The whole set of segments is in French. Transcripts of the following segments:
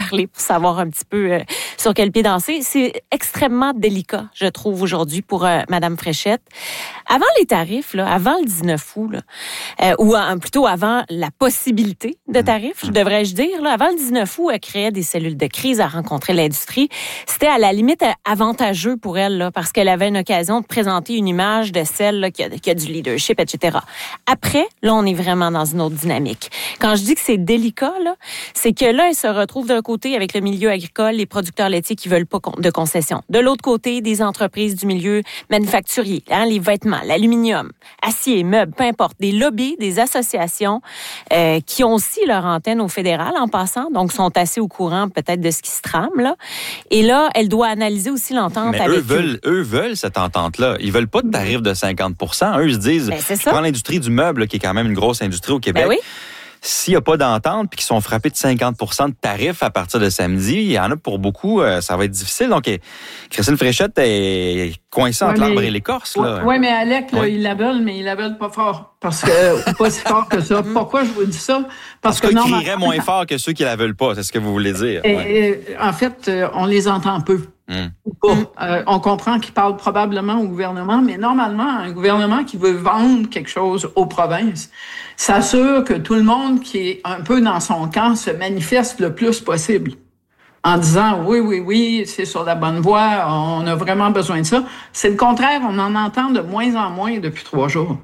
parler pour savoir un petit peu sur quel pied danser. C'est extrêmement délicat, je trouve, aujourd'hui pour Mme Fréchette. Avant les tarifs, là, avant le 19 août, là, ou plutôt avant la possibilité de tarifs, devrais-je dire, là, avant le 19 août, elle créait des cellules de crise à rencontrer l'industrie. C'était à la limite avantageux pour elle, là, parce qu'elle avait une occasion de présenter une image de celle là, qui a du leadership, etc. Après, là, on est vraiment dans une autre dynamique. Quand je dis que c'est délicat, là, c'est que là, elle se retrouve d'un côté avec le milieu agricole, les producteurs laitiers qui veulent pas de concessions. De l'autre côté, des entreprises du milieu manufacturier, hein, les vêtements, l'aluminium, acier, meubles, peu importe, des lobbies, des associations qui ont aussi leur antenne au fédéral en passant, donc sont assez au courant peut-être de ce qui se trame là. Et là, elle doit analyser aussi l'entente mais avec eux veulent cette entente-là. Ils veulent pas de tarif de 50%. Eux, ils se disent, je prends l'industrie du meuble, là, qui est quand même une grosse industrie au Québec. Ben oui. S'il n'y a pas d'entente puis qu'ils sont frappés de 50% de tarifs à partir de samedi, il y en a pour beaucoup, ça va être difficile. Donc, Christine Fréchette est coincée entre l'arbre et l'écorce. Oui, mais Alec, là, ils la veulent, mais ils la veulent pas fort. Parce que, pas si fort que ça. Pourquoi je vous dis ça? Parce qu'ils crieraient moins fort que ceux qui la veulent pas. C'est ce que vous voulez dire. En fait, on les entend peu. On comprend qu'ils parlent probablement au gouvernement, mais normalement, un gouvernement qui veut vendre quelque chose aux provinces s'assure que tout le monde qui est un peu dans son camp se manifeste le plus possible en disant oui, c'est sur la bonne voie, on a vraiment besoin de ça. C'est le contraire, on en entend de moins en moins depuis 3 jours.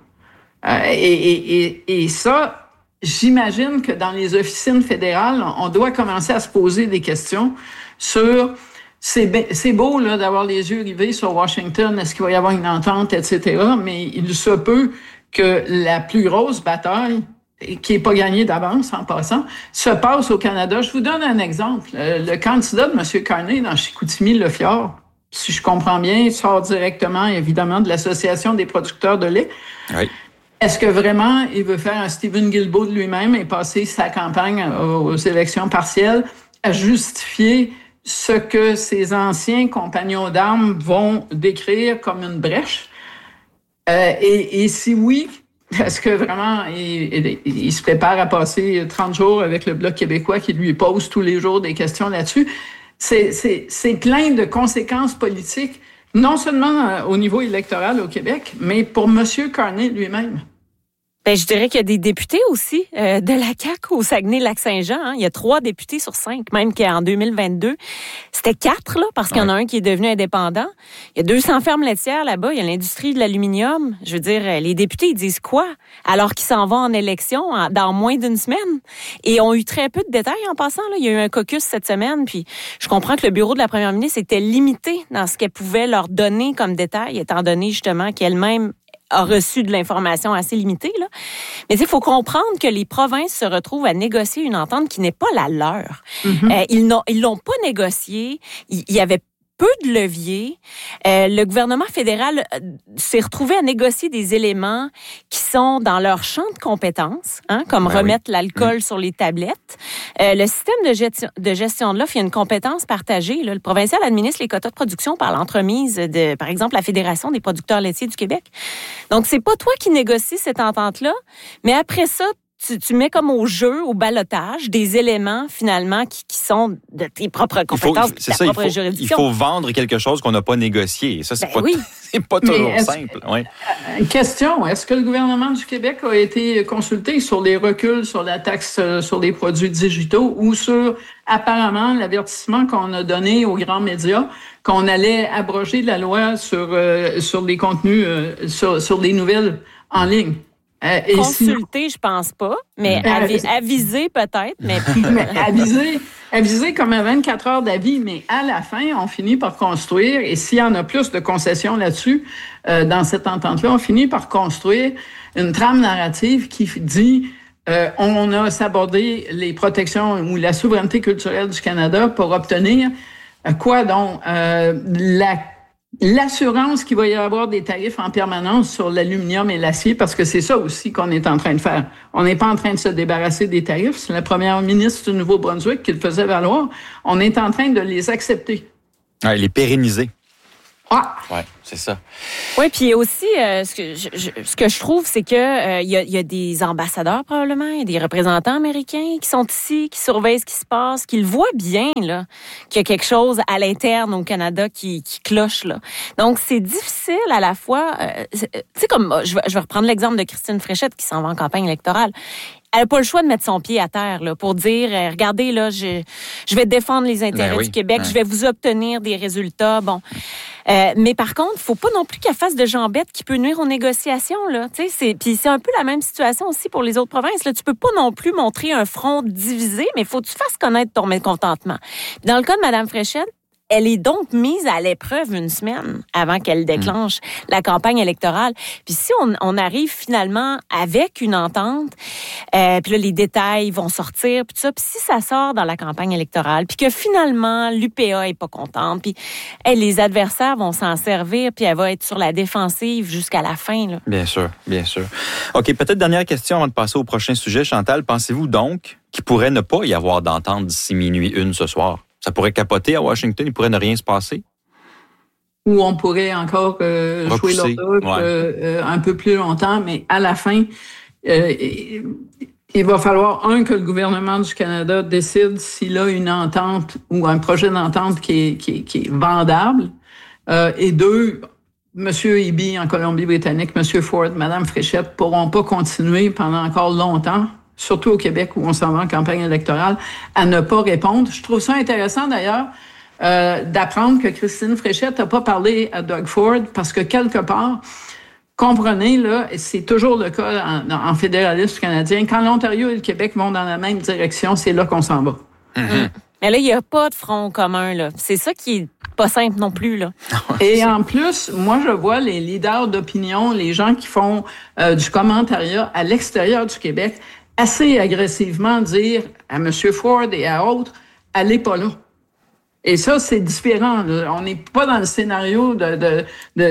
Et ça, j'imagine que dans les officines fédérales, on doit commencer à se poser des questions sur... C'est beau là d'avoir les yeux rivés sur Washington, est-ce qu'il va y avoir une entente, etc. Mais il se peut que la plus grosse bataille, qui n'est pas gagnée d'avance en passant, se passe au Canada. Je vous donne un exemple. Le candidat de M. Carney dans Chicoutimi-Le Fjord, si je comprends bien, sort directement, évidemment, de l'Association des producteurs de lait. Oui. Est-ce que vraiment il veut faire un Stephen Guilbeault de lui-même et passer sa campagne aux élections partielles à justifier ce que ses anciens compagnons d'armes vont décrire comme une brèche? Et si oui, est-ce que vraiment il se prépare à passer 30 jours avec le Bloc québécois qui lui pose tous les jours des questions là-dessus? C'est plein de conséquences politiques, non seulement au niveau électoral au Québec, mais pour M. Carney lui-même. Ben, je dirais qu'il y a des députés aussi de la CAQ au Saguenay-Lac-Saint-Jean. Hein. Il y a 3 députés sur 5, même qu'en 2022. C'était 4, là, parce qu'il y en a un qui est devenu indépendant. Il y a 200 fermes laitières là-bas. Il y a l'industrie de l'aluminium. Je veux dire, les députés, ils disent quoi? Alors qu'ils s'en vont en élection dans moins d'une semaine. Et ont eu très peu de détails en passant. Là. Il y a eu un caucus cette semaine. Puis je comprends que le bureau de la première ministre était limité dans ce qu'elle pouvait leur donner comme détails, étant donné justement qu'elle-même a reçu de l'information assez limitée, là. Mais il faut comprendre que les provinces se retrouvent à négocier une entente qui n'est pas la leur. Mm-hmm. Ils l'ont pas négociée. Il y avait peu de leviers. Le gouvernement fédéral s'est retrouvé à négocier des éléments qui sont dans leur champ de compétences, hein, comme remettre l'alcool sur les tablettes. Le système de gestion de l'offre, il y a une compétence partagée. Là. Le provincial administre les quotas de production par l'entremise de, par exemple, la Fédération des producteurs laitiers du Québec. Donc, c'est pas toi qui négocies cette entente-là, mais après ça, tu mets comme au jeu, au ballottage, des éléments, finalement, qui sont de tes propres compétences, de ta propre juridiction. Il faut vendre quelque chose qu'on n'a pas négocié. Ça, c'est pas toujours simple. Question, est-ce que le gouvernement du Québec a été consulté sur les reculs sur la taxe sur les produits digitaux ou sur, apparemment, l'avertissement qu'on a donné aux grands médias qu'on allait abroger la loi sur les contenus, sur les nouvelles en ligne? Consulter, je pense pas, mais aviser peut-être. Mais aviser comme à 24 heures d'avis, mais à la fin, on finit par construire, et s'il y en a plus de concessions là-dessus, dans cette entente-là, on finit par construire une trame narrative qui dit on a sabordé les protections ou la souveraineté culturelle du Canada pour obtenir quoi donc? L'assurance qu'il va y avoir des tarifs en permanence sur l'aluminium et l'acier, parce que c'est ça aussi qu'on est en train de faire. On n'est pas en train de se débarrasser des tarifs. C'est la première ministre du Nouveau-Brunswick qui le faisait valoir. On est en train de les accepter. Les pérenniser. Oui, c'est ça. Oui, puis aussi, ce que je trouve, c'est que il y a des ambassadeurs probablement, il y a des représentants américains qui sont ici, qui surveillent ce qui se passe, qui le voient bien là, qu'il y a quelque chose à l'interne au Canada qui cloche là. Donc c'est difficile à la fois. Tu sais comme je vais reprendre l'exemple de Christine Fréchette qui s'en va en campagne électorale. Elle n'a pas le choix de mettre son pied à terre là, pour dire, regardez, là, je vais défendre les intérêts du Québec, je vais vous obtenir des résultats. Bon. Mais par contre, il ne faut pas non plus qu'elle fasse de jambette qui peut nuire aux négociations. Là. Puis c'est un peu la même situation aussi pour les autres provinces. Là. Tu ne peux pas non plus montrer un front divisé, mais il faut que tu fasses connaître ton mécontentement. Puis dans le cas de Mme Fréchette, elle est donc mise à l'épreuve une semaine avant qu'elle déclenche la campagne électorale. Puis si on arrive finalement avec une entente, puis là, les détails vont sortir, puis tout ça. Puis si ça sort dans la campagne électorale, puis que finalement, l'UPA est pas contente, puis les adversaires vont s'en servir, puis elle va être sur la défensive jusqu'à la fin. Là. Bien sûr, bien sûr. OK, peut-être dernière question avant de passer au prochain sujet. Chantal, pensez-vous donc qu'il pourrait ne pas y avoir d'entente d'ici minuit 1 ce soir? Ça pourrait capoter à Washington, il pourrait ne rien se passer? Ou on pourrait encore jouer l'horloge un peu plus longtemps, mais à la fin, il va falloir, que le gouvernement du Canada décide s'il a une entente ou un projet d'entente qui est vendable, et 2, M. Eby en Colombie-Britannique, M. Ford, Mme Fréchette pourront pas continuer pendant encore longtemps, surtout au Québec où on s'en va en campagne électorale, à ne pas répondre. Je trouve ça intéressant d'ailleurs d'apprendre que Christine Fréchette n'a pas parlé à Doug Ford parce que quelque part, comprenez, là, c'est toujours le cas en fédéralisme canadien, quand l'Ontario et le Québec vont dans la même direction, c'est là qu'on s'en va. Mm-hmm. Mais là, il n'y a pas de front commun. Là. C'est ça qui est pas simple non plus. Là. Et en plus, moi, je vois les leaders d'opinion, les gens qui font du commentariat à l'extérieur du Québec, assez agressivement dire à M. Ford et à autres, allez pas là. Et ça, c'est différent. Là. On n'est pas dans le scénario de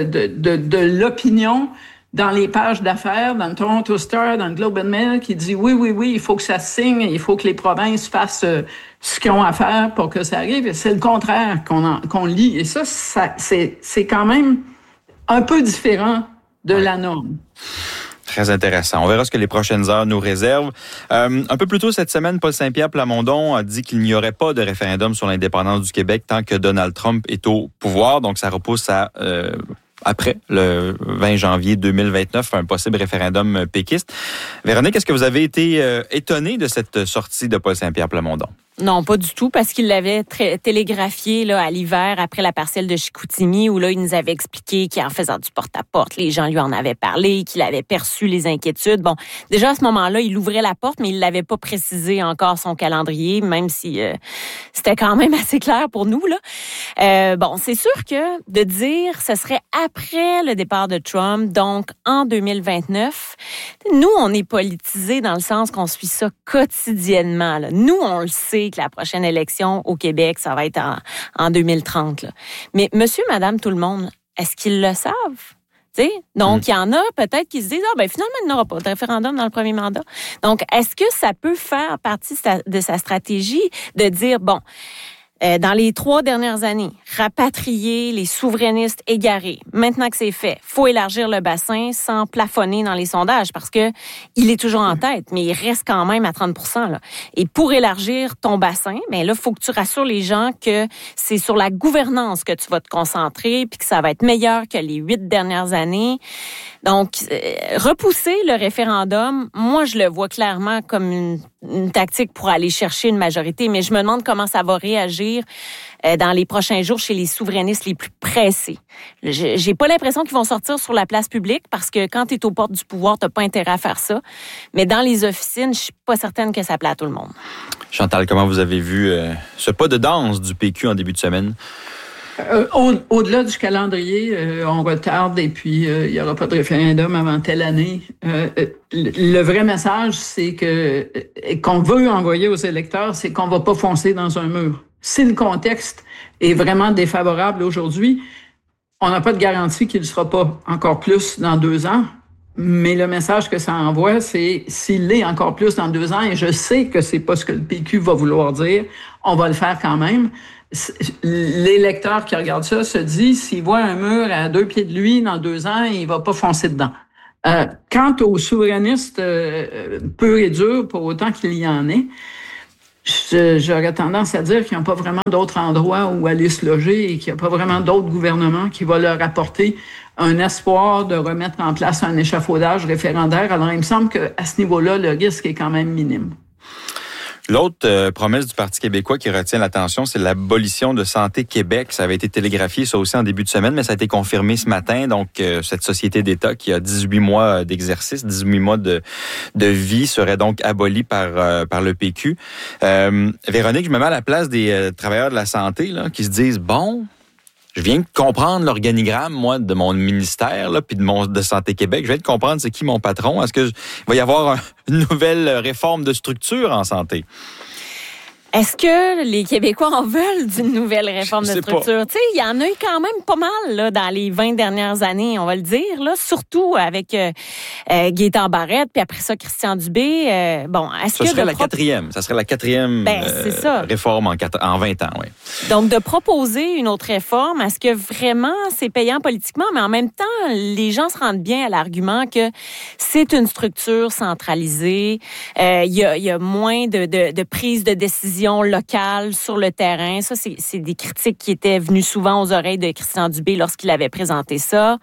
l'opinion dans les pages d'affaires, dans le Toronto Star, dans le Globe and Mail, qui dit oui, il faut que ça signe, il faut que les provinces fassent ce qu'ils ont à faire pour que ça arrive. Et c'est le contraire qu'on lit. Et ça, c'est quand même un peu différent de la norme. Très intéressant. On verra ce que les prochaines heures nous réservent. Un peu plus tôt cette semaine, Paul Saint-Pierre Plamondon a dit qu'il n'y aurait pas de référendum sur l'indépendance du Québec tant que Donald Trump est au pouvoir. Donc, ça repousse à après le 20 janvier 2029, un possible référendum péquiste. Véronique, est-ce que vous avez été étonnée de cette sortie de Paul Saint-Pierre Plamondon? Non, pas du tout, parce qu'il l'avait télégraphié là, à l'hiver, après la partielle de Chicoutimi, où là, il nous avait expliqué qu'en faisant du porte-à-porte, les gens lui en avaient parlé, qu'il avait perçu les inquiétudes. Bon, déjà, à ce moment-là, il ouvrait la porte, mais il l'avait pas précisé encore son calendrier, même si c'était quand même assez clair pour nous. Là. Bon, c'est sûr que de dire ce serait après le départ de Trump, donc en 2029, nous, on est politisés dans le sens qu'on suit ça quotidiennement. Là. Nous, on le sait que la prochaine élection au Québec, ça va être en 2030. Là. Mais monsieur, madame, tout le monde, est-ce qu'ils le savent? T'sais? Donc, il y en a peut-être qui se disent finalement, il n'y aura pas de référendum dans le premier mandat. Donc, est-ce que ça peut faire partie de sa stratégie de dire, dans les 3 dernières années, rapatrier les souverainistes égarés. Maintenant que c'est fait, faut élargir le bassin sans plafonner dans les sondages parce que il est toujours en tête, mais il reste quand même à 30%. Là. Et pour élargir ton bassin, là, faut que tu rassures les gens que c'est sur la gouvernance que tu vas te concentrer puis que ça va être meilleur que les 8 dernières années. Donc, repousser le référendum, moi, je le vois clairement comme une tactique pour aller chercher une majorité, mais je me demande comment ça va réagir dans les prochains jours chez les souverainistes les plus pressés. J'ai pas l'impression qu'ils vont sortir sur la place publique parce que quand tu es aux portes du pouvoir, t'as pas intérêt à faire ça. Mais dans les officines, je suis pas certaine que ça plaît à tout le monde. Chantal, comment vous avez vu ce pas de danse du PQ en début de semaine? Au-delà du calendrier, on retarde et puis il n'y aura pas de référendum avant telle année. Le vrai message, c'est qu'on veut envoyer aux électeurs, c'est qu'on ne va pas foncer dans un mur. Si le contexte est vraiment défavorable aujourd'hui, on n'a pas de garantie qu'il ne sera pas encore plus dans 2 ans. Mais le message que ça envoie, c'est s'il l'est encore plus dans 2 ans, et je sais que c'est pas ce que le PQ va vouloir dire, on va le faire quand même. L'électeur qui regarde ça se dit, s'il voit un mur à 2 pieds de lui dans 2 ans, il va pas foncer dedans. Quant aux souverainistes purs et durs, pour autant qu'il y en ait, j'aurais tendance à dire qu'il n'y a pas vraiment d'autres endroits où aller se loger et qu'il n'y a pas vraiment d'autres gouvernements qui vont leur apporter un espoir de remettre en place un échafaudage référendaire. Alors, il me semble qu'à ce niveau-là, le risque est quand même minime. L'autre promesse du Parti québécois qui retient l'attention, c'est l'abolition de Santé Québec. Ça avait été télégraphié, ça aussi, en début de semaine, mais ça a été confirmé ce matin. Donc, cette société d'État qui a 18 mois d'exercice, 18 mois de vie serait donc abolie par le PQ. Véronique, je me mets à la place des travailleurs de la santé là, qui se disent, bon, je viens de comprendre l'organigramme, moi, de mon ministère, là, puis de Santé Québec. Je viens de comprendre c'est qui mon patron. Est-ce qu'il va y avoir une nouvelle réforme de structure en santé? Est-ce que les Québécois en veulent d'une nouvelle réforme de structure? Tu sais, il y en a eu quand même pas mal là, dans les 20 dernières années, on va le dire, là, surtout avec Gaétan Barrette, puis après ça, Christian Dubé. Ça serait la quatrième réforme en 20 ans, oui. Donc, de proposer une autre réforme, est-ce que vraiment c'est payant politiquement, mais en même temps, les gens se rendent bien à l'argument que c'est une structure centralisée, il y a moins de prise de décision locale sur le terrain. Ça, c'est des critiques qui étaient venues souvent aux oreilles de Christian Dubé lorsqu'il avait présenté ça.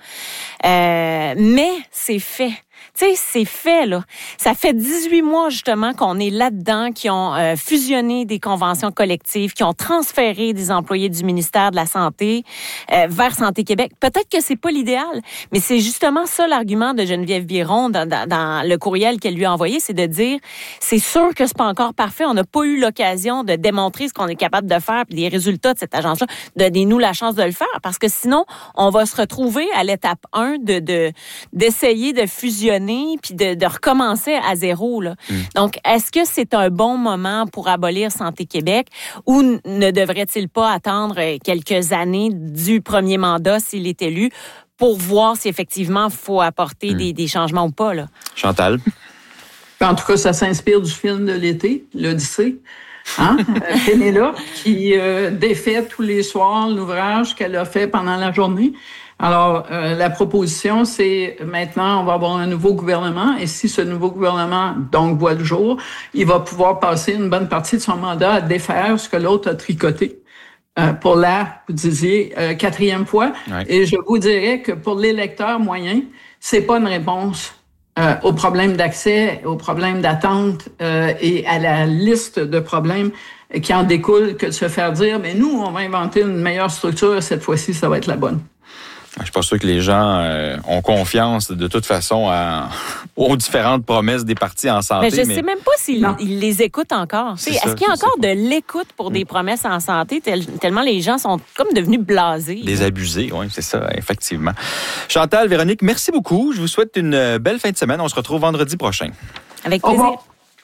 Mais c'est fait. Tu sais, c'est fait, là. Ça fait 18 mois, justement, qu'on est là-dedans, qui ont fusionné des conventions collectives, qui ont transféré des employés du ministère de la Santé vers Santé Québec. Peut-être que c'est pas l'idéal, mais c'est justement ça l'argument de Geneviève Biron dans le courriel qu'elle lui a envoyé, c'est de dire, c'est sûr que c'est pas encore parfait, on n'a pas eu l'occasion de démontrer ce qu'on est capable de faire, puis les résultats de cette agence-là, donnez-nous la chance de le faire, parce que sinon, on va se retrouver à l'étape 1 d'essayer de fusionner puis de recommencer à zéro. Là. Donc, est-ce que c'est un bon moment pour abolir Santé Québec ou ne devrait-il pas attendre quelques années du premier mandat s'il est élu pour voir si effectivement il faut apporter des changements ou pas? Là? Chantal? En tout cas, ça s'inspire du film de l'été, l'Odyssée. Pénélope qui défait tous les soirs l'ouvrage qu'elle a fait pendant la journée. Alors, la proposition, c'est maintenant, on va avoir un nouveau gouvernement et si ce nouveau gouvernement, donc, voit le jour, il va pouvoir passer une bonne partie de son mandat à défaire ce que l'autre a tricoté pour vous disiez, 4e fois. Ouais. Et je vous dirais que pour l'électeur moyen, c'est pas une réponse aux problèmes d'accès, aux problèmes d'attente et à la liste de problèmes qui en découlent que de se faire dire, mais nous, on va inventer une meilleure structure, cette fois-ci, ça va être la bonne. Je suis pas sûr que les gens ont confiance de toute façon aux différentes promesses des partis en santé. Mais je sais même pas s'ils les écoutent encore. Est-ce qu'il y a encore de l'écoute pour des promesses en santé tellement les gens sont comme devenus blasés? Désabusés, oui, c'est ça, effectivement. Chantal, Véronique, merci beaucoup. Je vous souhaite une belle fin de semaine. On se retrouve vendredi prochain. Avec plaisir. Au revoir.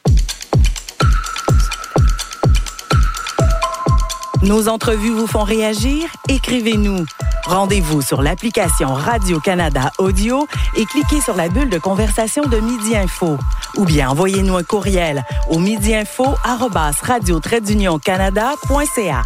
Nos entrevues vous font réagir? Écrivez-nous. Rendez-vous sur l'application Radio-Canada Audio et cliquez sur la bulle de conversation de Midi Info. Ou bien envoyez-nous un courriel au midiinfo@radio-canada.ca.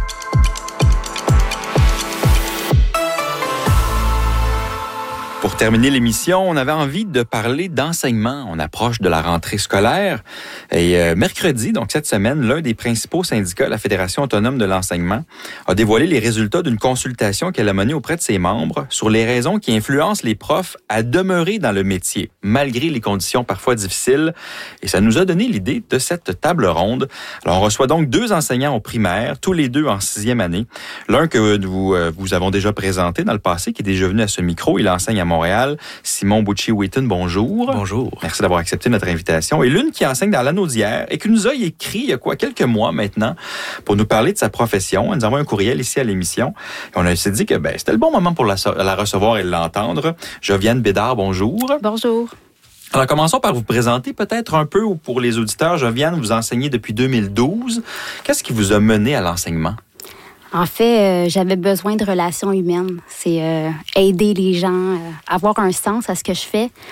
Pour terminer l'émission, on avait envie de parler d'enseignement. On approche de la rentrée scolaire. Et mercredi, donc cette semaine, l'un des principaux syndicats, la Fédération autonome de l'enseignement, a dévoilé les résultats d'une consultation qu'elle a menée auprès de ses membres sur les raisons qui influencent les profs à demeurer dans le métier, malgré les conditions parfois difficiles. Et ça nous a donné l'idée de cette table ronde. Alors, on reçoit donc 2 enseignants au primaire, tous les 2 en 6e année. L'un que nous vous avons déjà présenté dans le passé, qui est déjà venu à ce micro. Il enseigne à Montréal. Simon Bucci-Wheaton, bonjour. Bonjour. Merci d'avoir accepté notre invitation. Et l'une qui enseigne dans l'Anaudière et qui nous a écrit il y a quelques mois maintenant pour nous parler de sa profession. Elle nous envoie un courriel ici à l'émission. Et on s'est dit que c'était le bon moment pour la recevoir et l'entendre. Joviane Bédard, bonjour. Bonjour. Alors, commençons par vous présenter peut-être un peu pour les auditeurs. Joviane, vous enseignez depuis 2012. Qu'est-ce qui vous a mené à l'enseignement? En fait, j'avais besoin de relations humaines. C'est aider les gens, avoir un sens à ce que je fais.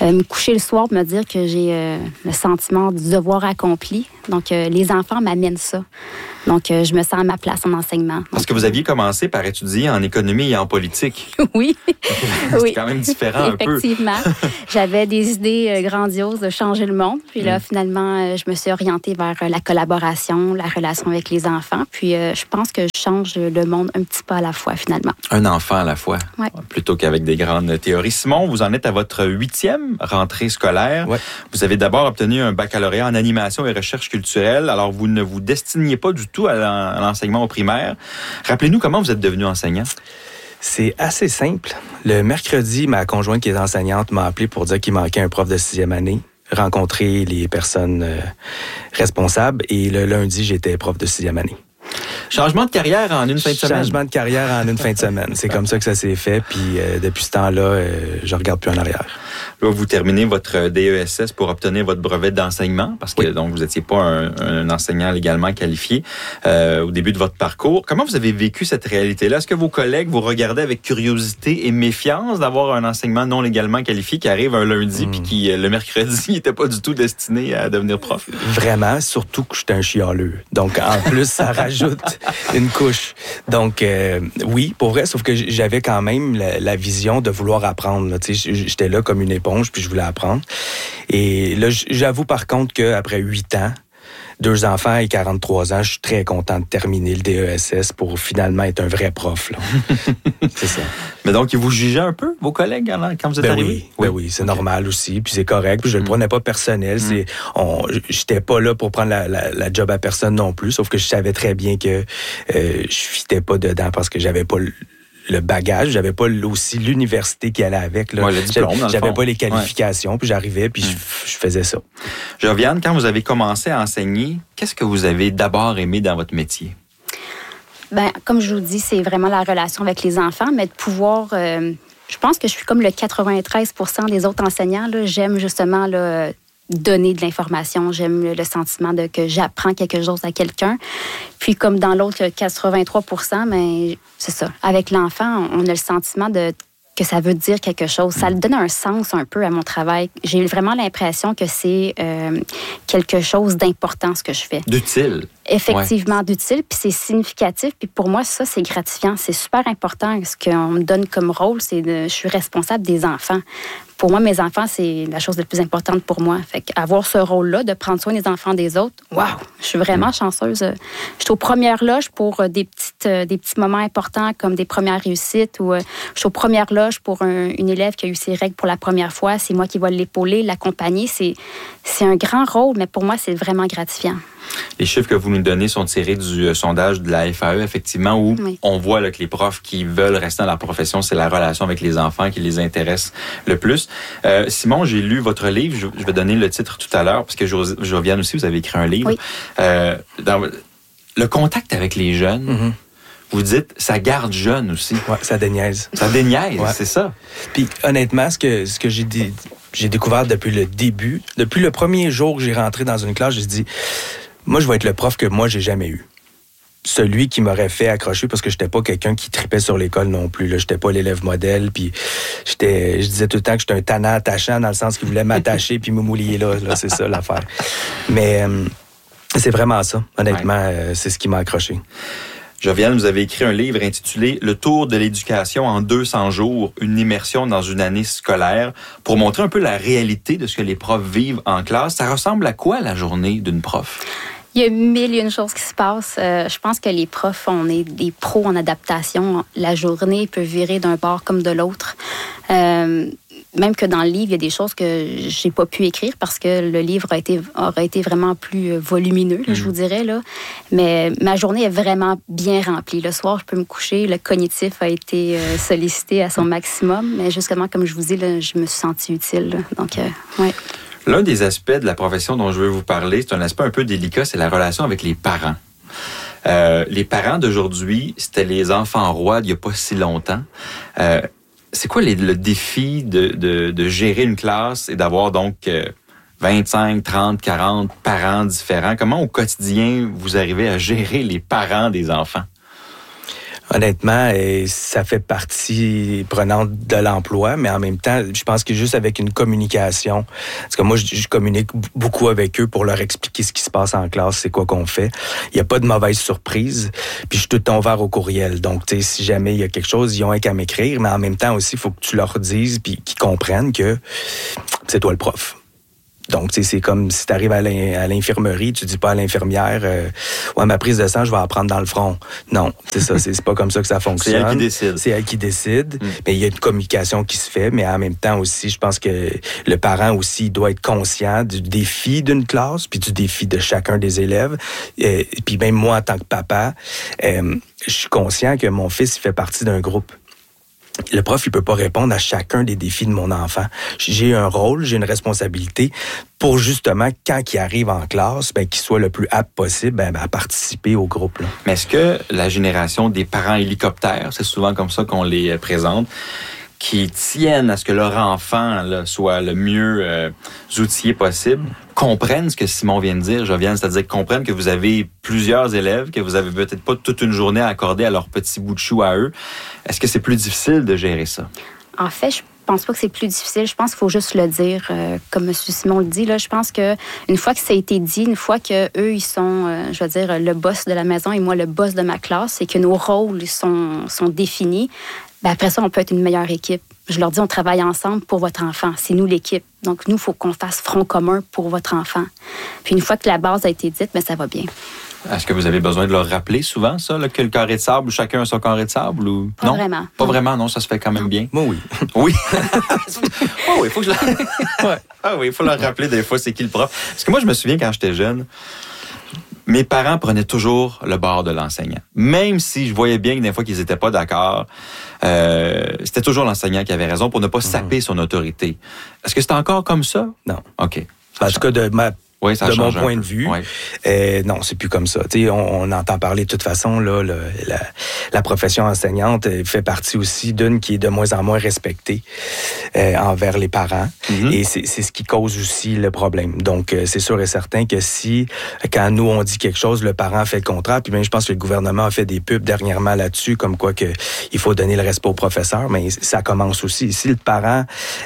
me coucher le soir pour me dire que j'ai le sentiment du devoir accompli. Donc, les enfants m'amènent ça. Donc, je me sens à ma place en enseignement. Parce que vous aviez commencé par étudier en économie et en politique. Oui. C'est quand même différent un peu. Effectivement. J'avais des idées grandioses de changer le monde. Puis là, finalement, je me suis orientée vers la collaboration, la relation avec les enfants. Puis, je pense que je change le monde un petit peu à la fois, finalement. Un enfant à la fois, plutôt qu'avec des grandes théories. Simon, vous en êtes à votre 8e rentrée scolaire. Ouais. Vous avez d'abord obtenu un baccalauréat en animation et recherche culturelle. Alors, vous ne vous destiniez pas du tout à l'enseignement au primaire. Rappelez-nous comment vous êtes devenu enseignant. C'est assez simple. Le mercredi, ma conjointe qui est enseignante m'a appelé pour dire qu'il manquait un prof de 6e année, rencontrer les personnes responsables. Et le lundi, j'étais prof de 6e année. Changement de carrière en une fin de semaine. Changement de carrière en une fin de semaine. C'est comme ça que ça s'est fait. Puis depuis ce temps-là, je regarde plus en arrière. Là, vous terminez votre DESS pour obtenir votre brevet d'enseignement, parce que donc vous n'étiez pas un enseignant légalement qualifié au début de votre parcours. Comment vous avez vécu cette réalité-là? Est-ce que vos collègues vous regardaient avec curiosité et méfiance d'avoir un enseignement non légalement qualifié qui arrive un lundi puis qui, le mercredi, n'était pas du tout destiné à devenir prof? Vraiment, surtout que j'étais un chialeux. Donc, en plus, ça rajoute une couche. Donc, oui, pour vrai, sauf que j'avais quand même la vision de vouloir apprendre. Là. J'étais là comme une éponge, puis je voulais apprendre. Et là, j'avoue par contre qu'après 8 ans, 2 enfants et 43 ans, je suis très content de terminer le DESS pour finalement être un vrai prof. Là. C'est ça. Mais donc, ils vous jugeaient un peu, vos collègues, quand vous êtes arrivés? Oui, c'est normal aussi, puis c'est correct, puis je le prenais pas personnel. J'étais pas là pour prendre la job à personne non plus, sauf que je savais très bien que je fitais pas dedans parce que j'avais pas le bagage, j'avais pas aussi l'université qui allait avec. Là. Ouais, le diplôme, j'avais pas les qualifications, puis j'arrivais, puis je faisais ça. Josiane, quand vous avez commencé à enseigner, qu'est-ce que vous avez d'abord aimé dans votre métier? Bien, comme je vous dis, c'est vraiment la relation avec les enfants, mais de pouvoir... je pense que je suis comme le 93% des autres enseignants. Là. J'aime justement... Là, donner de l'information. J'aime le sentiment que j'apprends quelque chose à quelqu'un. Puis comme dans l'autre 83%, mais c'est ça. Avec l'enfant, on a le sentiment que ça veut dire quelque chose. Ça donne un sens un peu à mon travail. J'ai vraiment l'impression que c'est quelque chose d'important, ce que je fais. D'utile. Effectivement, d'utile, puis c'est significatif. Puis pour moi, ça, c'est gratifiant. C'est super important. Ce qu'on me donne comme rôle, c'est je suis responsable des enfants. Pour moi, mes enfants, c'est la chose la plus importante pour moi. Fait qu'avoir ce rôle-là, de prendre soin des enfants des autres, wow, je suis vraiment chanceuse. Je suis aux premières loges pour des petits moments importants comme des premières réussites ou je suis aux premières loges pour une élève qui a eu ses règles pour la première fois. C'est moi qui vais l'épauler, l'accompagner. C'est un grand rôle, mais pour moi, c'est vraiment gratifiant. Les chiffres que vous nous donnez sont tirés du sondage de la FAE, effectivement, où on voit là, que les profs qui veulent rester dans leur profession, c'est la relation avec les enfants qui les intéresse le plus. Simon, j'ai lu votre livre. Je vais donner le titre tout à l'heure, parce que Josiane aussi, vous avez écrit un livre. Oui. Dans le contact avec les jeunes, vous dites, ça garde jeune aussi. Oui, ça déniaise. Ça déniaise, c'est ça. Puis honnêtement, ce que j'ai découvert depuis le début, depuis le premier jour que j'ai rentré dans une classe, j'ai dit... Moi, je vais être le prof que moi, j'ai jamais eu. Celui qui m'aurait fait accrocher parce que j'étais pas quelqu'un qui tripait sur l'école non plus. Là. J'étais pas l'élève modèle. Puis je disais tout le temps que j'étais un tannant attachant dans le sens qu'il voulait m'attacher puis me mouiller là. C'est ça l'affaire. Mais c'est vraiment ça. Honnêtement, c'est ce qui m'a accroché. Josiane, vous avez écrit un livre intitulé « Le tour de l'éducation en 200 jours, une immersion dans une année scolaire » pour montrer un peu la réalité de ce que les profs vivent en classe. Ça ressemble à quoi la journée d'une prof? Il y a 1001 choses qui se passent. Je pense que les profs, on est des pros en adaptation. La journée peut virer d'un bord comme de l'autre. Même que dans le livre, il y a des choses que j'ai pas pu écrire parce que le livre aurait été vraiment plus volumineux, là, je vous dirais. Là. Mais ma journée est vraiment bien remplie. Le soir, je peux me coucher. Le cognitif a été sollicité à son maximum. Mais justement, comme je vous dis, là, je me suis sentie utile. Là. Donc, ouais. L'un des aspects de la profession dont je veux vous parler, c'est un aspect un peu délicat, c'est la relation avec les parents. Les parents d'aujourd'hui, c'était les enfants rois d'il n'y a pas si longtemps. C'est quoi le défi de gérer une classe et d'avoir donc 25, 30, 40 parents différents? Comment au quotidien vous arrivez à gérer les parents des enfants? Honnêtement, ça fait partie prenante de l'emploi, mais en même temps, je pense que juste avec une communication, parce que moi, je communique beaucoup avec eux pour leur expliquer ce qui se passe en classe, c'est quoi qu'on fait. Il n'y a pas de mauvaise surprise, puis je suis tout le temps ouvert au courriel. Donc, tu sais, si jamais il y a quelque chose, ils ont qu'à m'écrire, mais en même temps aussi, il faut que tu leur dises, puis qu'ils comprennent que c'est toi le prof. Donc, tu sais, c'est comme si tu arrives à l'infirmerie, tu dis pas à l'infirmière ouais, ma prise de sang, je vais la prendre dans le front. Non, c'est ça, c'est pas comme ça que ça fonctionne. C'est elle qui décide. C'est elle qui décide. Mais il y a une communication qui se fait, mais en même temps aussi, je pense que le parent aussi doit être conscient du défi d'une classe, puis du défi de chacun des élèves. Puis même moi, en tant que papa, je suis conscient que mon fils, il fait partie d'un groupe. Le prof, il peut pas répondre à chacun des défis de mon enfant. J'ai un rôle, j'ai une responsabilité pour justement, quand il arrive en classe, qu'il soit le plus apte possible à participer au groupe. Là. Mais est-ce que la génération des parents hélicoptères, c'est souvent comme ça qu'on les présente, qui tiennent à ce que leur enfant là, soit le mieux outillé possible, comprennent ce que Simon vient de dire, Joviane, c'est-à-dire comprennent que vous avez plusieurs élèves, que vous avez peut-être pas toute une journée à accorder à leur petit bout de chou à eux. Est-ce que c'est plus difficile de gérer ça? En fait, je pense pas que c'est plus difficile. Je pense qu'il faut juste le dire, comme M. Simon le dit. Là, je pense que une fois que ça a été dit, une fois que eux ils sont, je veux dire, le boss de la maison et moi le boss de ma classe, et que nos rôles sont définis, après ça, on peut être une meilleure équipe. Je leur dis, on travaille ensemble pour votre enfant. C'est nous l'équipe. Donc, nous, il faut qu'on fasse front commun pour votre enfant. Puis une fois que la base a été dite, ça va bien. Est-ce que vous avez besoin de leur rappeler souvent, ça, là, que le carré de sable, chacun a son carré de sable? Ou... Pas non? vraiment. Pas vraiment, non, ça se fait quand même bien. Moi, oui. Oui? Oh, oui, il faut que je leur... Ah oui, il faut leur rappeler des fois c'est qui le prof. Parce que moi, je me souviens quand j'étais jeune, mes parents prenaient toujours le bord de l'enseignant. Même si je voyais bien que des fois qu'ils n'étaient pas d'accord, c'était toujours l'enseignant qui avait raison pour ne pas saper son autorité. Est-ce que c'est encore comme ça? Non. OK. En tout cas, de mon point de vue, non, c'est plus comme ça. On entend parler de toute façon, là, la profession enseignante fait partie aussi d'une qui est de moins en moins respectée envers les parents. Mm-hmm. Et c'est ce qui cause aussi le problème. Donc, c'est sûr et certain que si, quand nous, on dit quelque chose, le parent fait le contraire, puis même je pense que le gouvernement a fait des pubs dernièrement là-dessus, comme quoi que il faut donner le respect au professeur, mais ça commence aussi. Si le parent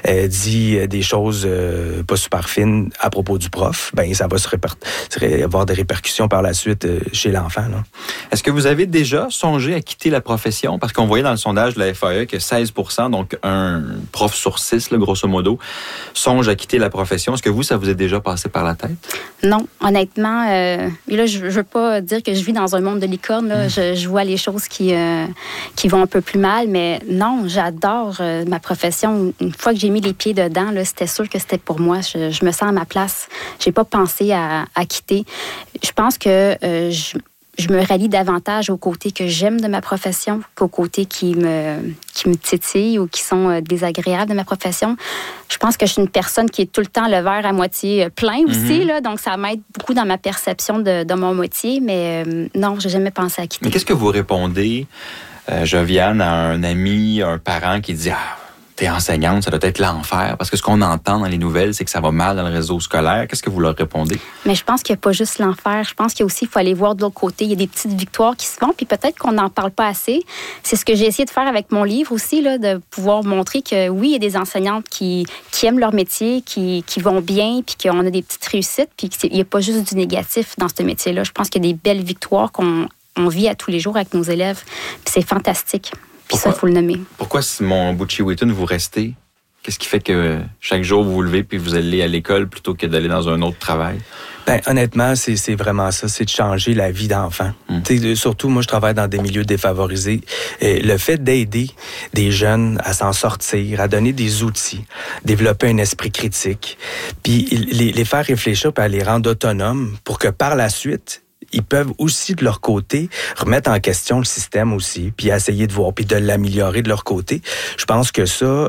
dit des choses pas super fines à propos du prof, ça va avoir des répercussions par la suite chez l'enfant. Là. Est-ce que vous avez déjà songé à quitter la profession? Parce qu'on voyait dans le sondage de la FAE que 16%, donc un prof sur 6, là, grosso modo, songe à quitter la profession. Est-ce que vous, ça vous est déjà passé par la tête? Non, honnêtement. Et là, je veux pas dire que je vis dans un monde de licorne. Là. Je vois les choses qui vont un peu plus mal, mais non, j'adore ma profession. Une fois que j'ai mis les pieds dedans, là, c'était sûr que c'était pour moi. Je me sens à ma place. J'ai pas pensé à quitter. Je pense que je me rallie davantage aux côtés que j'aime de ma profession qu'aux côtés qui me titillent ou qui sont désagréables de ma profession. Je pense que je suis une personne qui est tout le temps le verre à moitié plein aussi, là, donc ça m'aide beaucoup dans ma perception de mon moitié, mais non, j'ai jamais pensé à quitter. Mais qu'est-ce que vous répondez, Joviane, à un ami, un parent qui dit « Ah, t'es enseignante, ça doit être l'enfer. » Parce que ce qu'on entend dans les nouvelles, c'est que ça va mal dans le réseau scolaire. Qu'est-ce que vous leur répondez? Mais je pense qu'il n'y a pas juste l'enfer. Je pense qu'il y a aussi, il faut aller voir de l'autre côté. Il y a des petites victoires qui se font, puis peut-être qu'on n'en parle pas assez. C'est ce que j'ai essayé de faire avec mon livre aussi, là, de pouvoir montrer que oui, il y a des enseignantes qui aiment leur métier, qui vont bien, puis qu'on a des petites réussites, puis qu'il n'y a pas juste du négatif dans ce métier-là. Je pense qu'il y a des belles victoires qu'on vit à tous les jours avec nos élèves, puis c'est fantastique. Puis ça, il faut le nommer. Pourquoi, Simon Boucher-Wheaton, vous restez? Qu'est-ce qui fait que chaque jour, vous vous levez puis vous allez à l'école plutôt que d'aller dans un autre travail? Honnêtement, c'est vraiment ça, c'est de changer la vie d'enfant. Surtout, moi, je travaille dans des milieux défavorisés. Le fait d'aider des jeunes à s'en sortir, à donner des outils, développer un esprit critique, puis les faire réfléchir puis à les rendre autonomes pour que par la suite, ils peuvent aussi, de leur côté, remettre en question le système aussi, puis essayer de voir, puis de l'améliorer de leur côté. Je pense que ça,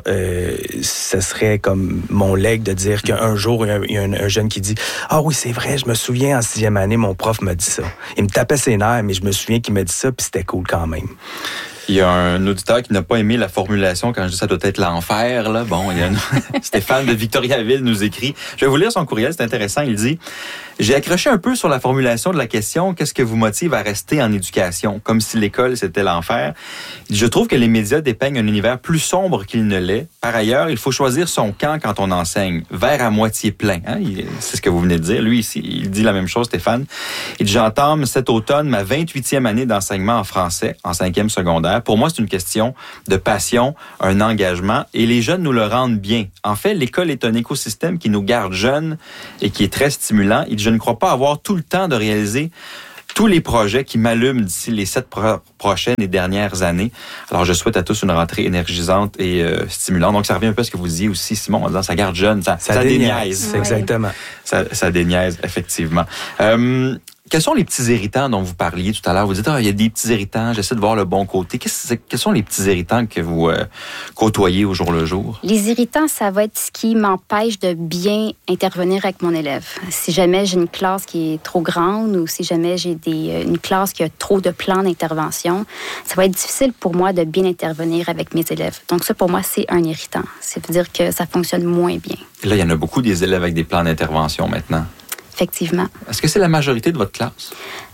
ce serait comme mon legs de dire qu'un jour, il y a un jeune qui dit « Ah oui, c'est vrai, je me souviens, en 6e année, mon prof m'a dit ça. » Il me tapait ses nerfs, mais je me souviens qu'il m'a dit ça, puis c'était cool quand même. Il y a un auditeur qui n'a pas aimé la formulation quand je dis ça doit être l'enfer. Là. Bon, il y a Stéphane de Victoriaville nous écrit. Je vais vous lire son courriel, c'est intéressant. Il dit « J'ai accroché un peu sur la formulation de la question « Qu'est-ce que vous motive à rester en éducation? » Comme si l'école, c'était l'enfer. Je trouve que les médias dépeignent un univers plus sombre qu'il ne l'est. Par ailleurs, il faut choisir son camp quand on enseigne. Verre à moitié plein. Hein? C'est ce que vous venez de dire. Lui, ici, il dit la même chose, Stéphane. Il dit « J'entame cet automne ma 28e année d'enseignement en français, en 5e secondaire. Pour moi, c'est une question de passion, un engagement, et les jeunes nous le rendent bien. En fait, l'école est un écosystème qui nous garde jeunes et qui est très stimulant. Et je ne crois pas avoir tout le temps de réaliser tous les projets qui m'allument d'ici les 7 prochaines et dernières années. Alors, je souhaite à tous une rentrée énergisante et stimulante. Donc, ça revient un peu à ce que vous disiez aussi, Simon, en disant ça garde jeune, ça déniaise. Ouais. Exactement. Ça déniaise, effectivement. Quels sont les petits irritants dont vous parliez tout à l'heure? Vous dites, il y a des petits irritants, j'essaie de voir le bon côté. Quels sont les petits irritants que vous côtoyez au jour le jour? Les irritants, ça va être ce qui m'empêche de bien intervenir avec mon élève. Si jamais j'ai une classe qui est trop grande ou si jamais j'ai une classe qui a trop de plans d'intervention, ça va être difficile pour moi de bien intervenir avec mes élèves. Donc ça, pour moi, c'est un irritant. C'est-à-dire que ça fonctionne moins bien. Et là, il y en a beaucoup des élèves avec des plans d'intervention maintenant. Effectivement. Est-ce que c'est la majorité de votre classe?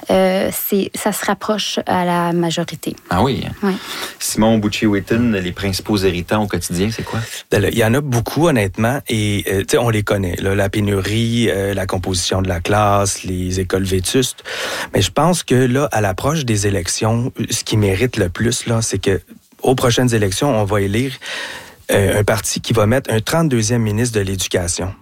Ça se rapproche à la majorité. Ah oui? Oui. Simon Bucci-Witten, les principaux irritants au quotidien, c'est quoi? Il y en a beaucoup, honnêtement, et on les connaît. Là, la pénurie, la composition de la classe, les écoles vétustes. Mais je pense que là, à l'approche des élections, ce qui mérite le plus, là, c'est que aux prochaines élections, on va élire un parti qui va mettre un 32e ministre de l'Éducation.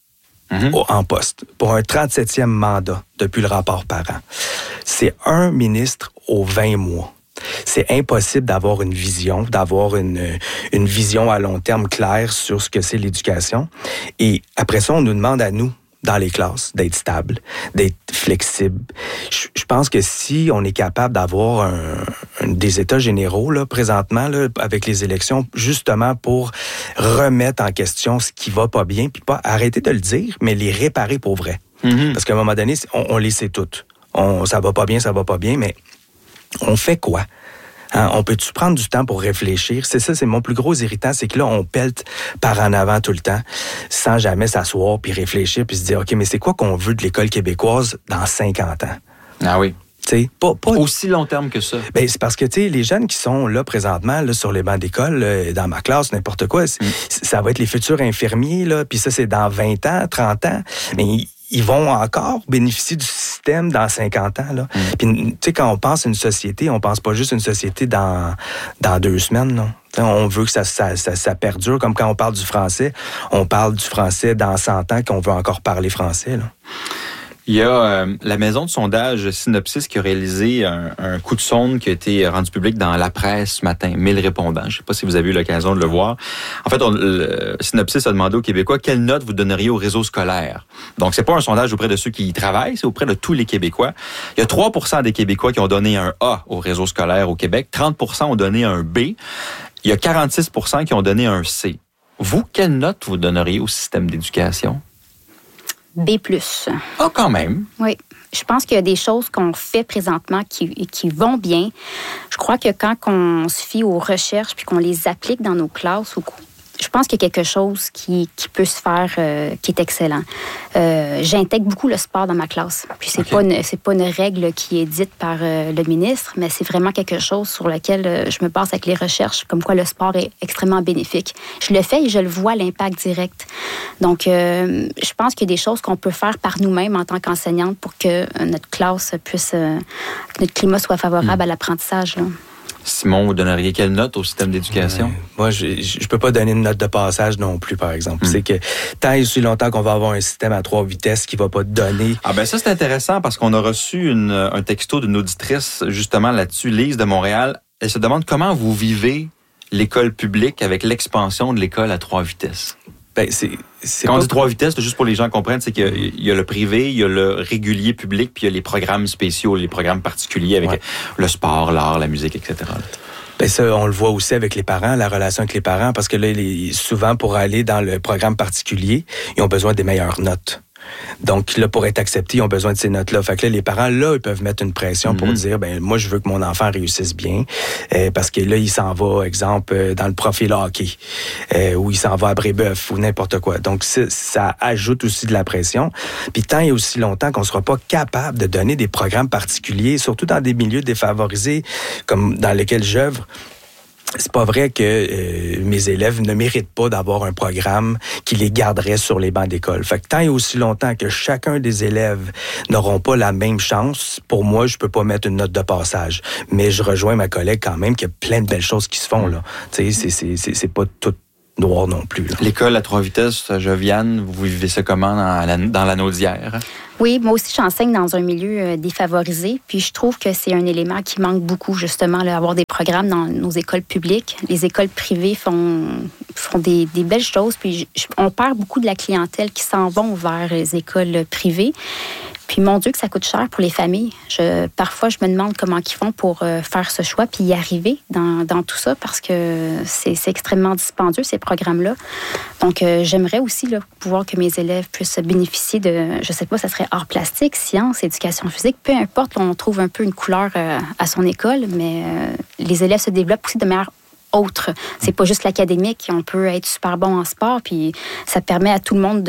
En poste, pour un 37e mandat depuis le rapport Parent. C'est un ministre aux 20 mois. C'est impossible d'avoir une vision, d'avoir une vision à long terme claire sur ce que c'est l'éducation. Et après ça, on nous demande à nous, dans les classes, d'être stable, d'être flexible. Je pense que si on est capable d'avoir des états généraux, là, présentement, là, avec les élections, justement pour remettre en question ce qui va pas bien, puis pas arrêter de le dire, mais les réparer pour vrai. Parce qu'à un moment donné, on les sait toutes. Ça va pas bien, mais on fait quoi? Hein, on peut-tu prendre du temps pour réfléchir? C'est ça, c'est mon plus gros irritant, c'est que là, on pelte par en avant tout le temps, sans jamais s'asseoir, puis réfléchir, puis se dire, OK, mais c'est quoi qu'on veut de l'école québécoise dans 50 ans? Ah oui. Pas aussi long terme que ça. Ben, c'est parce que les jeunes qui sont là présentement là, sur les bancs d'école, dans ma classe, n'importe quoi, ça va être les futurs infirmiers, là, puis ça, c'est dans 20 ans, 30 ans, mais ils vont encore bénéficier du système dans 50 ans. Là. Puis, tu sais, quand on pense à une société, on pense pas juste à une société dans 2 semaines. Là. On veut que ça perdure, comme quand on parle du français. On parle du français dans 100 ans qu'on veut encore parler français. Là. Il y a la maison de sondage Synopsis qui a réalisé un coup de sonde qui a été rendu public dans la presse ce matin. 1000 répondants. Je ne sais pas si vous avez eu l'occasion de le voir. En fait, Synopsis a demandé aux Québécois quelle note vous donneriez au réseau scolaire. Donc, c'est pas un sondage auprès de ceux qui y travaillent, c'est auprès de tous les Québécois. Il y a 3% des Québécois qui ont donné un A au réseau scolaire au Québec. 30% ont donné un B. Il y a 46% qui ont donné un C. Vous, quelle note vous donneriez au système d'éducation? B+. Ah, quand même. Oui. Je pense qu'il y a des choses qu'on fait présentement qui vont bien. Je crois que quand on se fie aux recherches puis qu'on les applique dans nos classes, je pense qu'il y a quelque chose qui peut se faire qui est excellent. J'intègre beaucoup le sport dans ma classe. Puis c'est pas une règle qui est dite par le ministre, mais c'est vraiment quelque chose sur lequel je me base avec les recherches, comme quoi le sport est extrêmement bénéfique. Je le fais et je le vois, l'impact direct. Donc, je pense qu'il y a des choses qu'on peut faire par nous-mêmes en tant qu'enseignante pour que notre classe puisse, que notre climat soit favorable à l'apprentissage. Là. Simon, vous donneriez quelle note au système d'éducation? Moi, je peux pas donner une note de passage non plus, par exemple. C'est que tant et aussi longtemps qu'on va avoir un système à 3 vitesses qui va pas donner... Ah ben ça, c'est intéressant parce qu'on a reçu un texto d'une auditrice justement là-dessus, Lise de Montréal. Elle se demande comment vous vivez l'école publique avec l'expansion de l'école à 3 vitesses. Ben, quand on dit 3 vitesses, juste pour les gens comprennent, c'est qu'il y a le privé, il y a le régulier public, puis il y a les programmes spéciaux, les programmes particuliers avec le sport, l'art, la musique, etc. Ben ça, on le voit aussi avec les parents, la relation avec les parents, parce que là, souvent, pour aller dans le programme particulier, ils ont besoin des meilleures notes. Donc là, pour être acceptés, ils ont besoin de ces notes-là. Fait que là, les parents, là, ils peuvent mettre une pression pour dire, ben moi, je veux que mon enfant réussisse bien, parce que là, il s'en va, exemple, dans le profil hockey, ou il s'en va à Brébeuf, ou n'importe quoi. Donc, ça ajoute aussi de la pression. Puis tant et aussi longtemps qu'on ne sera pas capable de donner des programmes particuliers, surtout dans des milieux défavorisés, comme dans lesquels j'œuvre, c'est pas vrai que mes élèves ne méritent pas d'avoir un programme qui les garderait sur les bancs d'école. Fait que tant et aussi longtemps que chacun des élèves n'auront pas la même chance, pour moi, je peux pas mettre une note de passage. Mais je rejoins ma collègue quand même qu'il y a plein de belles choses qui se font, là. Tu sais, c'est pas tout noir non plus, là. L'école à 3 vitesses, Joviane, vous vivez ça comment dans la Naudière? Oui, moi aussi, j'enseigne dans un milieu défavorisé. Puis je trouve que c'est un élément qui manque beaucoup, justement, là, avoir des programmes dans nos écoles publiques. Les écoles privées font des belles choses. Puis on perd beaucoup de la clientèle qui s'en vont vers les écoles privées. Puis, mon Dieu, que ça coûte cher pour les familles. Parfois, je me demande comment ils font pour faire ce choix puis y arriver dans tout ça, parce que c'est extrêmement dispendieux, ces programmes-là. Donc, j'aimerais aussi là, pouvoir que mes élèves puissent bénéficier de, je sais pas, ça serait art plastique, sciences, éducation physique, peu importe, on trouve un peu une couleur à son école, mais les élèves se développent aussi de manière autre. C'est pas juste l'académique. On peut être super bon en sport, puis ça permet à tout le monde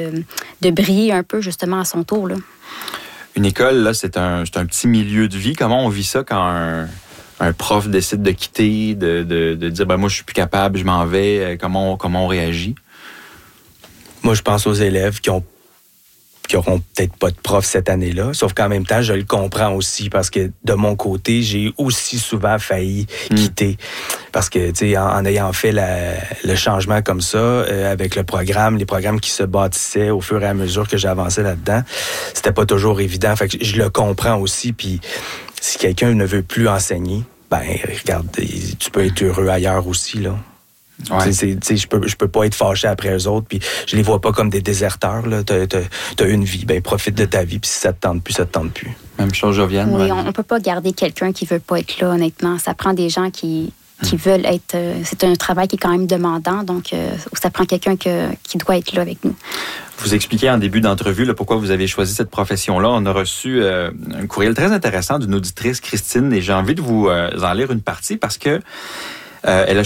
de briller un peu, justement, à son tour, là. Une école, là, c'est un petit milieu de vie. Comment on vit ça quand un prof décide de quitter, de dire, ben moi, je suis plus capable, je m'en vais. Comment on réagit? Moi, je pense aux élèves qui auront peut-être pas de prof cette année-là. Sauf qu'en même temps, je le comprends aussi parce que de mon côté, j'ai aussi souvent failli quitter. Parce que, tu sais, en ayant fait le changement comme ça, avec les programmes qui se bâtissaient au fur et à mesure que j'avançais là-dedans, c'était pas toujours évident. Fait que je le comprends aussi. Puis si quelqu'un ne veut plus enseigner, ben regarde, tu peux être heureux ailleurs aussi, là. Ouais. Je peux pas être fâché après eux autres, puis je les vois pas comme des déserteurs, là. T'as une vie, ben profite de ta vie, puis si ça te tente plus, ça te tente plus. Même chose, Joviane. Oui, on peut pas garder quelqu'un qui veut pas être là, honnêtement. Ça prend des gens qui veulent être... c'est un travail qui est quand même demandant, donc ça prend quelqu'un qui doit être là avec nous. Vous expliquez en début d'entrevue là, pourquoi vous avez choisi cette profession-là. On a reçu un courriel très intéressant d'une auditrice, Christine, et j'ai envie de vous en lire une partie parce que elle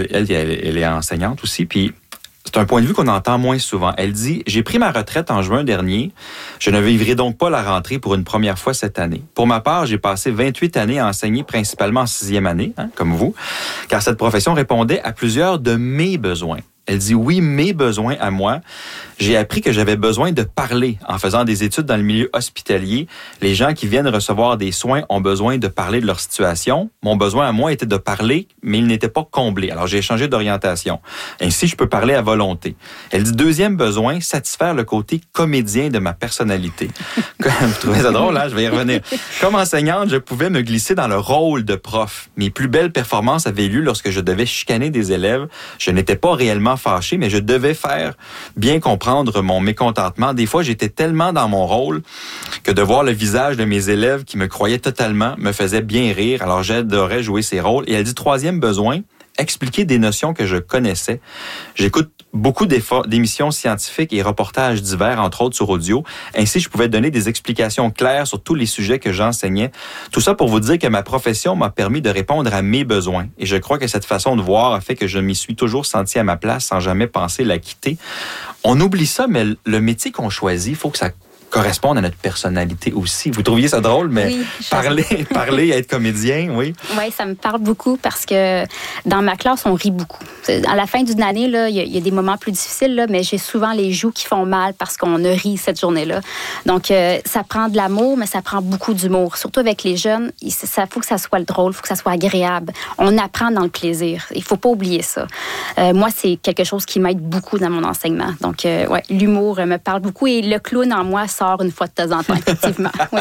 est enseignante aussi, puis c'est un point de vue qu'on entend moins souvent. Elle dit « J'ai pris ma retraite en juin dernier. Je ne vivrai donc pas la rentrée pour une première fois cette année. Pour ma part, j'ai passé 28 années à enseigner, principalement en 6e année, comme vous, car cette profession répondait à plusieurs de mes besoins. » Elle dit « Oui, mes besoins à moi. J'ai appris que j'avais besoin de parler en faisant des études dans le milieu hospitalier. Les gens qui viennent recevoir des soins ont besoin de parler de leur situation. Mon besoin à moi était de parler, mais il n'était pas comblé. Alors, j'ai changé d'orientation. Ainsi, je peux parler à volonté. » Elle dit « Deuxième besoin, satisfaire le côté comédien de ma personnalité. » Vous trouvez ça drôle, hein? Je vais y revenir. Comme enseignante, je pouvais me glisser dans le rôle de prof. Mes plus belles performances avaient lieu lorsque je devais chicaner des élèves. Je n'étais pas réellement fâché, mais je devais faire bien comprendre mon mécontentement. Des fois, j'étais tellement dans mon rôle que de voir le visage de mes élèves qui me croyaient totalement me faisait bien rire. Alors, j'adorais jouer ces rôles. Et elle dit, troisième besoin, expliquer des notions que je connaissais. J'écoute beaucoup d'émissions scientifiques et reportages divers, entre autres sur audio. Ainsi, je pouvais donner des explications claires sur tous les sujets que j'enseignais. Tout ça pour vous dire que ma profession m'a permis de répondre à mes besoins. Et je crois que cette façon de voir a fait que je m'y suis toujours senti à ma place sans jamais penser la quitter. On oublie ça, mais le métier qu'on choisit, il faut que ça correspondent à notre personnalité aussi. Vous trouviez ça drôle, mais oui, parler, être comédien, oui? Oui, ça me parle beaucoup parce que dans ma classe, on rit beaucoup. À la fin d'une année, il y a des moments plus difficiles, là, mais j'ai souvent les joues qui font mal parce qu'on a ri cette journée-là. Donc, ça prend de l'amour, mais ça prend beaucoup d'humour. Surtout avec les jeunes, il faut que ça soit drôle, il faut que ça soit agréable. On apprend dans le plaisir. Il ne faut pas oublier ça. Moi, c'est quelque chose qui m'aide beaucoup dans mon enseignement. Donc, l'humour me parle beaucoup et le clown en moi sort une fois de temps en temps, effectivement. Oui.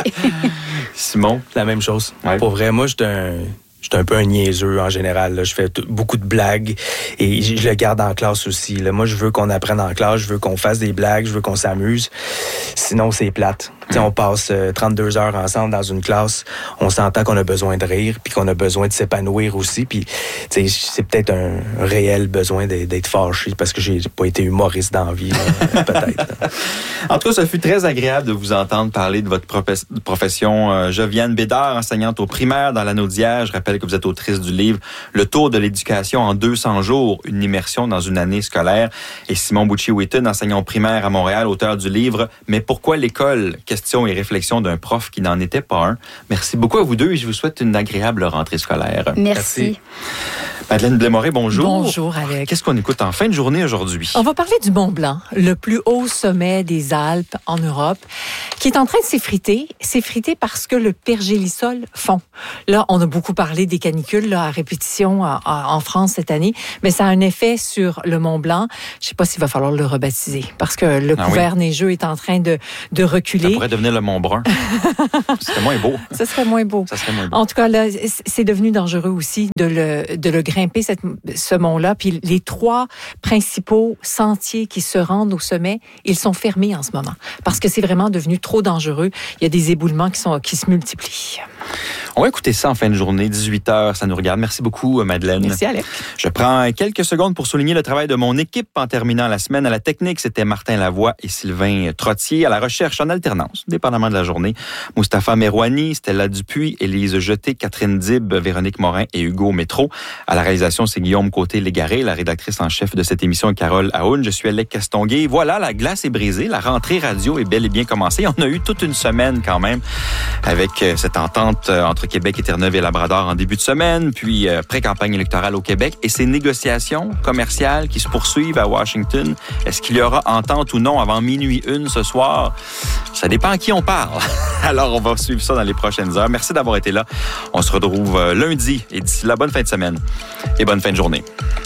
Simon? La même chose. Ouais. Pour vrai, moi, j'étais un peu un niaiseux en général. Là. Je fais beaucoup de blagues et je le garde en classe aussi. Là. Moi, je veux qu'on apprenne en classe, je veux qu'on fasse des blagues, je veux qu'on s'amuse. Sinon, c'est plate. On passe 32 heures ensemble dans une classe. On s'entend qu'on a besoin de rire, puis qu'on a besoin de s'épanouir aussi. Puis, c'est peut-être un réel besoin d'être fâché parce que j'ai pas été humoriste dans la vie, peut-être. En tout cas, ça fut très agréable de vous entendre parler de votre profession. Joviane Bédard, enseignante au primaire dans l'anneau d'hier. Je rappelle que vous êtes autrice du livre Le tour de l'éducation en 200 jours, une immersion dans une année scolaire. Et Simon Bucci-Wheaton, enseignant au primaire à Montréal, auteur du livre Mais pourquoi l'école? Questions et réflexions d'un prof qui n'en était pas un. Merci beaucoup à vous deux et je vous souhaite une agréable rentrée scolaire. Merci. Madeleine Blais-Moret, bonjour. Bonjour, Alex. Qu'est-ce qu'on écoute en fin de journée aujourd'hui? On va parler du Mont Blanc, le plus haut sommet des Alpes en Europe, qui est en train de s'effriter. S'effriter parce que le pergélisol fond. Là, on a beaucoup parlé des canicules là, à répétition en France cette année, mais ça a un effet sur le Mont Blanc. Je ne sais pas s'il va falloir le rebaptiser parce que le couvert neigeux est en train de reculer. Ça pourrait devenir le Mont Brun. Ce serait moins beau. Ça serait moins beau. Ça serait moins beau. En tout cas, là, c'est devenu dangereux aussi de le grimper, ce mont-là. Puis les 3 principaux sentiers qui se rendent au sommet, ils sont fermés en ce moment parce que c'est vraiment devenu trop dangereux. Il y a des éboulements qui se multiplient. On va écouter ça en fin de journée, 18h, ça nous regarde. Merci beaucoup, Madeleine. Merci, Alex. Je prends quelques secondes pour souligner le travail de mon équipe en terminant la semaine. À la technique, c'était Martin Lavoie et Sylvain Trottier. À la recherche, en alternance, dépendamment de la journée, Mustapha Merouani, Stella Dupuis, Élise Jeté, Catherine Dib, Véronique Morin et Hugo Métro. À la réalisation, c'est Guillaume Côté-Légaré. La rédactrice en chef de cette émission est Carole Aoun. Je suis Alec Castonguay. Voilà, la glace est brisée. La rentrée radio est bel et bien commencée. On a eu toute une semaine quand même avec cette entente entre Québec et Terre-Neuve et Labrador en début de semaine, puis pré-campagne électorale au Québec et ces négociations commerciales qui se poursuivent à Washington. Est-ce qu'il y aura entente ou non avant minuit 1 ce soir? Ça dépend à qui on parle. Alors, on va suivre ça dans les prochaines heures. Merci d'avoir été là. On se retrouve lundi et d'ici là, bonne fin de semaine et bonne fin de journée.